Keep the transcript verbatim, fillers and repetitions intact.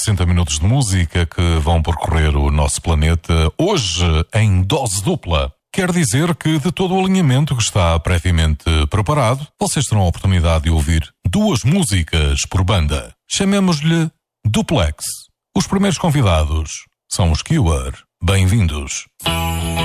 sessenta minutos de música que vão percorrer o nosso planeta, hoje em dose dupla. Quer dizer que de todo o alinhamento que está previamente preparado, vocês terão a oportunidade de ouvir duas músicas por banda. Chamemos-lhe Duplex. Os primeiros convidados são os Cure. Bem-vindos.